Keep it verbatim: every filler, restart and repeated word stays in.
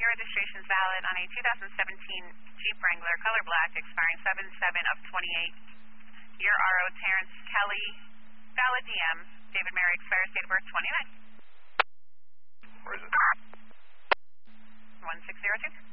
your registration is valid on a two thousand seventeen Jeep Wrangler, color black, expiring seven seven of twenty-eight. Your R O, Terrence Kelly, valid D M. David Mary, expires date of birth twenty-nine. Where is it? one six zero two.